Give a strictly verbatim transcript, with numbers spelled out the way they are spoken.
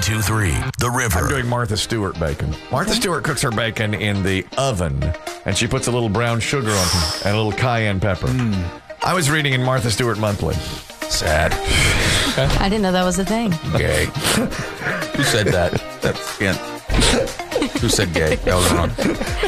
ninety-two point three The River. I'm doing Martha Stewart bacon. Martha Stewart cooks her bacon in the oven, and she puts a little brown sugar on it and a little cayenne pepper. Mm. I was reading in Martha Stewart Monthly. Sad. I didn't know that was a thing. Gay. Who said that? That's yeah. Who said gay? That was wrong.